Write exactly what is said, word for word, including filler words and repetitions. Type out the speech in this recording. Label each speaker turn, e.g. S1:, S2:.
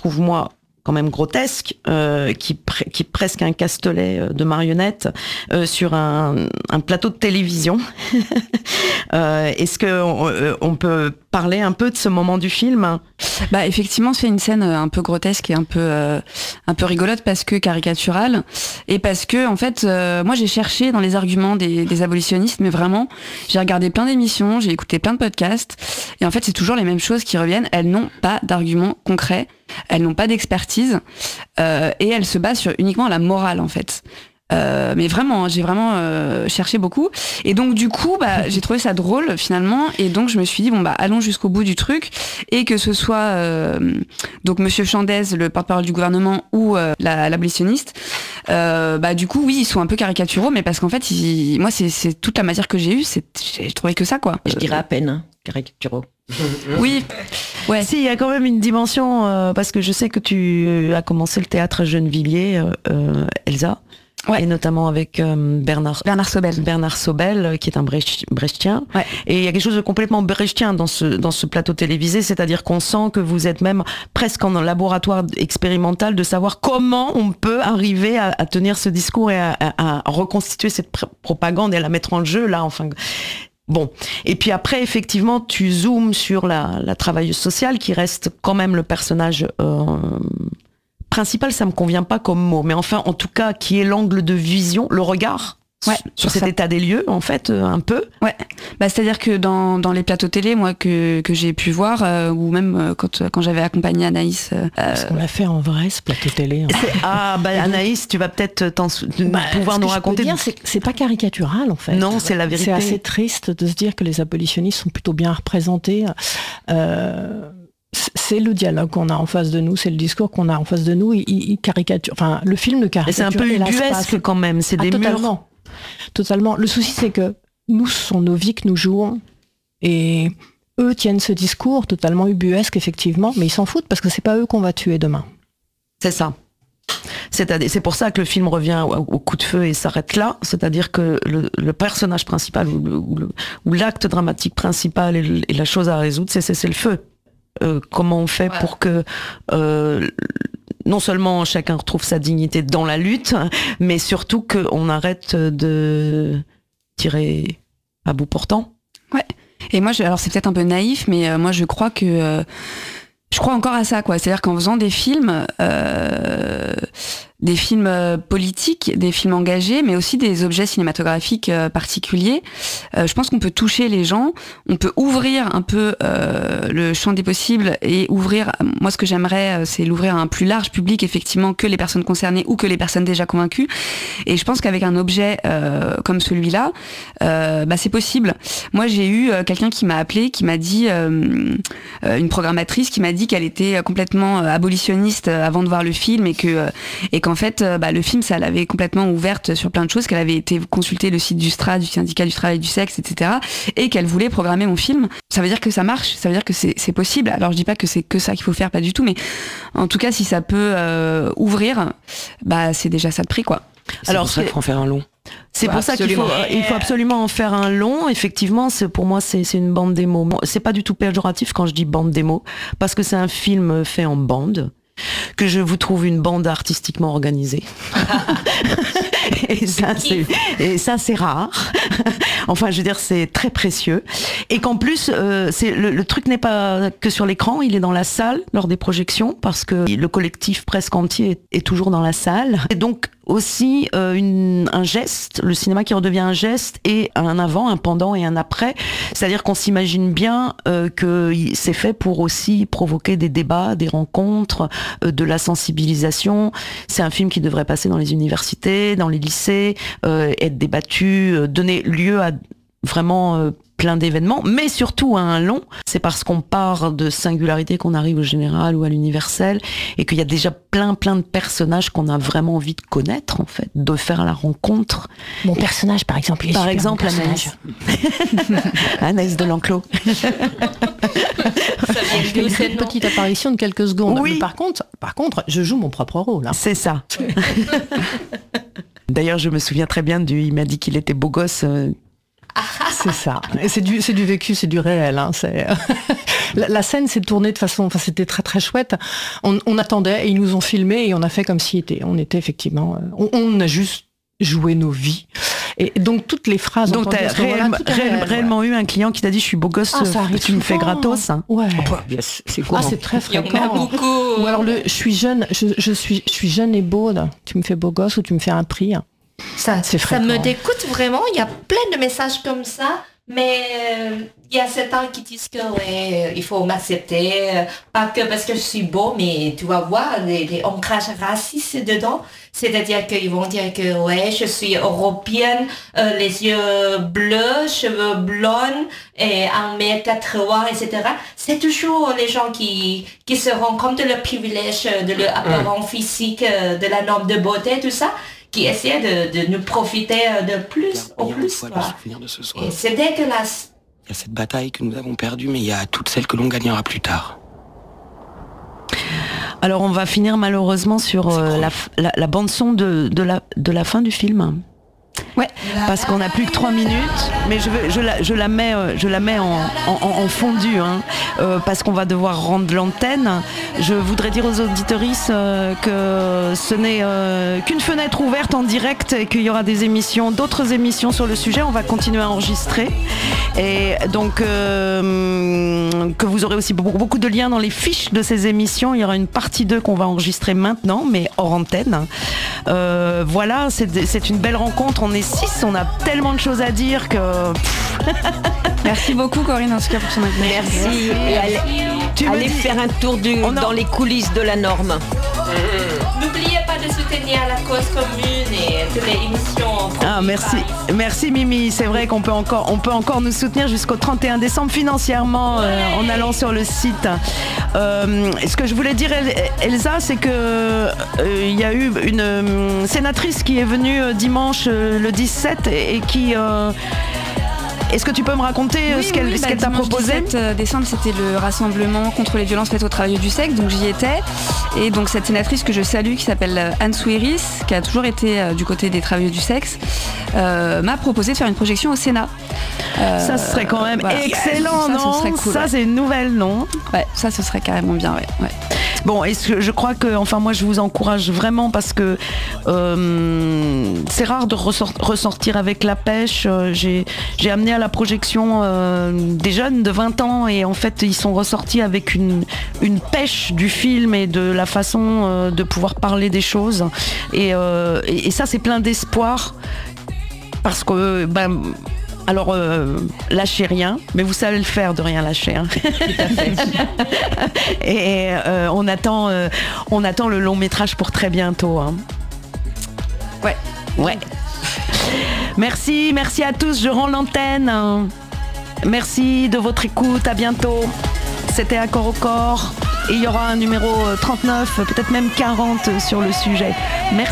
S1: trouve moi quand même grotesque, euh, qui, pr- qui est presque un castelet de marionnettes euh, sur un, un plateau de télévision. euh, est-ce qu'on on peut parler un peu de ce moment du film ?
S2: Bah effectivement, c'est une scène un peu grotesque et un peu euh, un peu rigolote parce que caricaturale et parce que en fait, euh, moi j'ai cherché dans les arguments des, des abolitionnistes, mais vraiment, j'ai regardé plein d'émissions, j'ai écouté plein de podcasts et en fait c'est toujours les mêmes choses qui reviennent. Elles n'ont pas d'arguments concrets. Elles n'ont pas d'expertise euh, et elles se basent sur uniquement la morale en fait. Euh, mais vraiment, j'ai vraiment euh, cherché beaucoup et donc du coup, bah, j'ai trouvé ça drôle finalement et donc je me suis dit bon bah allons jusqu'au bout du truc et que ce soit euh, donc Monsieur Chandez, le porte-parole du gouvernement ou euh, la, l'abolitionniste, euh, bah du coup oui ils sont un peu caricaturaux mais parce qu'en fait ils, moi c'est, c'est toute la matière que j'ai eue, c'est, j'ai trouvé que ça quoi.
S3: Je dirais à peine hein, caricaturaux.
S2: Oui, ouais.
S1: Si, il y a quand même une dimension, euh, parce que je sais que tu as commencé le théâtre à Gennevilliers, euh, euh, Elsa, ouais. Et notamment avec euh, Bernard,
S2: Bernard Sobel.
S1: Bernard Sobel, euh, qui est un Brecht, brechtien.
S2: Ouais.
S1: Et il y a quelque chose de complètement brechtien dans ce, dans ce plateau télévisé, c'est-à-dire qu'on sent que vous êtes même presque en laboratoire expérimental de savoir comment on peut arriver à, à tenir ce discours et à, à, à reconstituer cette pr- propagande et à la mettre en jeu, là, enfin... Bon, et puis après, effectivement, tu zoomes sur la, la travailleuse sociale qui reste quand même le personnage euh, principal, ça me convient pas comme mot, mais enfin, en tout cas, qui est l'angle de vision, le regard
S2: ouais,
S1: sur, sur cet
S2: ça.
S1: état des lieux, en fait, euh, un peu.
S2: Ouais, bah, c'est-à-dire que dans, dans les plateaux télé, moi, que, que j'ai pu voir, euh, ou même euh, quand, quand j'avais accompagné Anaïs... Euh,
S4: Parce qu'on l'a fait en vrai, ce plateau télé. Hein.
S1: Ah, bah Anaïs, tu vas peut-être t'en, bah, pouvoir nous raconter...
S4: Dire, c'est, c'est pas caricatural, en fait.
S1: Non, c'est la vérité.
S4: C'est assez triste de se dire que les abolitionnistes sont plutôt bien représentés. Euh... C'est le dialogue qu'on a en face de nous, c'est le discours qu'on a en face de nous. Il, il caricature, enfin, le film ne caricature.
S1: Et c'est un peu ubuesque quand même, c'est
S4: ah,
S1: des
S4: totalement.
S1: murs.
S4: Totalement. Le souci, c'est que nous, ce sont nos vies que nous jouons, et eux tiennent ce discours totalement ubuesque, effectivement, mais ils s'en foutent parce que c'est pas eux qu'on va tuer demain.
S1: C'est ça. C'est-à-dire, c'est pour ça que le film revient au, au coup de feu et s'arrête là. C'est-à-dire que le, le personnage principal ou, le, ou, le, ou l'acte dramatique principal et, le, et la chose à résoudre, c'est cesser le feu. Euh, comment on fait ouais. pour que euh, non seulement chacun retrouve sa dignité dans la lutte, mais surtout qu'on arrête de tirer à bout portant.
S2: Ouais. Et moi, je, alors c'est peut-être un peu naïf, mais euh, moi je crois que euh, je crois encore à ça, quoi. C'est-à-dire qu'en faisant des films, euh, des films politiques, des films engagés, mais aussi des objets cinématographiques euh, particuliers, euh, je pense qu'on peut toucher les gens, on peut ouvrir un peu euh, le champ des possibles et ouvrir, moi ce que j'aimerais, c'est l'ouvrir à un plus large public, effectivement, que les personnes concernées ou que les personnes déjà convaincues. Et je pense qu'avec un objet euh, comme celui-là, euh, bah, c'est possible. Moi j'ai eu euh, quelqu'un qui m'a appelé, qui m'a dit, euh, euh, une programmatrice qui m'a dit qu'elle était complètement euh, abolitionniste avant de voir le film et que euh, et qu'en fait bah, le film ça l'avait complètement ouverte sur plein de choses, qu'elle avait été consulter le site du S T R A, du syndicat du travail et du sexe, et cetera, et qu'elle voulait programmer mon film. Ça veut dire que ça marche, ça veut dire que c'est, c'est possible. Alors je dis pas que c'est que ça qu'il faut faire, pas du tout, mais en tout cas si ça peut euh, ouvrir, bah c'est déjà ça de prix, quoi.
S3: C'est
S1: Alors
S3: pour ça qu'il faut en faire un long.
S1: C'est
S3: ouais,
S1: pour ça qu'il faut, il faut absolument en faire un long. Effectivement, c'est, pour moi, c'est, c'est une bande démo. C'est pas du tout péjoratif quand je dis bande démo, parce que c'est un film fait en bande, que je vous trouve une bande artistiquement organisée. et, ça, c'est, et ça, c'est rare. Enfin, je veux dire, c'est très précieux. Et qu'en plus, euh, c'est, le, le truc n'est pas que sur l'écran, il est dans la salle lors des projections, parce que le collectif presque entier est, est toujours dans la salle. Et donc, aussi euh, une, un geste, le cinéma qui redevient un geste et un avant, un pendant et un après. C'est-à-dire qu'on s'imagine bien euh, que c'est fait pour aussi provoquer des débats, des rencontres, euh, de la sensibilisation. C'est un film qui devrait passer dans les universités, dans les lycées, euh, être débattu, euh, donner lieu à vraiment euh, plein d'événements, mais surtout à un long. C'est parce qu'on part de singularité qu'on arrive au général ou à l'universel, et qu'il y a déjà plein plein de personnages qu'on a vraiment envie de connaître, en fait, de faire la rencontre.
S4: Mon personnage, par exemple, il est
S1: par
S4: super,
S1: exemple Anaïs. Anaïs de l'Enclos.
S4: Je fais une petite apparition de quelques secondes.
S1: Oui.
S4: Mais par contre, par contre, je joue mon propre rôle. Hein.
S1: C'est ça. D'ailleurs, je me souviens très bien du. Il m'a dit qu'il était beau gosse. Euh,
S4: C'est ça. Et c'est du, c'est du vécu, c'est du réel. Hein. C'est... la, la scène s'est tournée de façon... Enfin, c'était très, très chouette. On, on attendait et ils nous ont filmé et on a fait comme si était, on était effectivement... On, on a juste joué nos vies. Et donc, toutes les phrases...
S1: Donc, tu as réellement, réel, réellement ouais. eu un client qui t'a dit « Je suis beau gosse, ah, tu souvent. me fais gratos. Hein. »
S4: Ouais.
S3: Yes, c'est quoi
S4: Ah, c'est très fréquent.
S2: Il y en a beaucoup.
S4: Ou alors, le, je suis jeune, je, je, suis, je suis jeune et beau, là. Tu me fais beau gosse ou tu me fais un prix.
S5: Ça,
S4: c'est
S5: ça me dégoûte vraiment. Il y a plein de messages comme ça, mais euh, il y a certains qui disent que ouais, il faut m'accepter, euh, pas que parce que je suis beau, mais tu vas voir des, des ancrages racistes dedans. C'est-à-dire qu'ils vont dire que ouais, je suis européenne, euh, les yeux bleus, cheveux blonds et un mètre quatre-vingts, et cetera. C'est toujours les gens qui qui se rendent compte de leur privilège, de leur apparence physique, de la norme de beauté, tout ça, qui essaient de, de nous profiter de plus au plus. Quoi.
S6: De ce soir.
S5: Et c'est dégueulasse.
S6: Il y a cette bataille que nous avons perdue, mais il y a toutes celles que l'on gagnera plus tard.
S1: Alors on va finir malheureusement sur euh, la, la, la bande-son de, de, la, de la fin du film. Ouais, parce qu'on n'a plus que trois minutes, mais je, veux, je, la, je la mets, je la mets en, en, en fondu, hein, euh, parce qu'on va devoir rendre l'antenne. Je voudrais dire aux auditeuristes euh, que ce n'est euh, qu'une fenêtre ouverte en direct et qu'il y aura des émissions, d'autres émissions sur le sujet. On va continuer à enregistrer et donc euh, que vous aurez aussi beaucoup, beaucoup de liens dans les fiches de ces émissions. Il y aura une partie deux qu'on va enregistrer maintenant, mais hors antenne. Euh, voilà, c'est, c'est une belle rencontre. On est six, on a tellement de choses à dire que...
S2: Merci beaucoup Corinne en tout cas pour ton accueil.
S3: Merci. Et allez, tu allez faire un tour du, a... dans les coulisses de la norme.
S5: Mmh. N'oubliez pas de soutenir la cause commune et toutes les émissions.
S1: Ah, merci, merci Mimi. C'est vrai qu'on peut encore, on peut encore nous soutenir jusqu'au trente et un décembre financièrement ouais. euh, en allant sur le site. Euh, ce que je voulais dire, Elsa, c'est que euh, il y a eu une euh, sénatrice qui est venue euh, dimanche euh, le dix-sept et, et qui... Euh, Est-ce que tu peux me raconter
S2: oui,
S1: ce qu'elle,
S2: oui,
S1: ce
S2: bah,
S1: qu'elle t'a proposé ?
S2: dix-sept décembre, c'était le rassemblement contre les violences faites aux travailleurs du sexe, donc j'y étais. Et donc cette sénatrice que je salue, qui s'appelle Anne Souiris, qui a toujours été euh, du côté des travailleurs du sexe, euh, m'a proposé de faire une projection au Sénat.
S1: Euh, ça ce serait quand même voilà. excellent,
S2: ça,
S1: non ?
S2: Ce serait cool,
S1: ça
S2: ouais.
S1: c'est une nouvelle, non ?
S2: Ouais, ça ce serait carrément bien, ouais. ouais.
S1: Bon, et je crois que, enfin moi je vous encourage vraiment parce que euh, c'est rare de ressort, ressortir avec la pêche. J'ai, j'ai amené à la projection euh, des jeunes de vingt ans et en fait ils sont ressortis avec une, une pêche du film et de la façon euh, de pouvoir parler des choses. Et, euh, et, et ça c'est plein d'espoir parce que... Ben, Alors, euh, lâchez rien, mais vous savez le faire de rien lâcher. Hein. Tout à fait. Et euh, on attend, euh, on attend le long métrage pour très bientôt. Hein.
S2: Ouais.
S1: Ouais. Merci, merci à tous. Je rends l'antenne. Merci de votre écoute. À bientôt. C'était À Corps au Corps. Et il y aura un numéro trente-neuf, peut-être même quarante sur le sujet. Merci.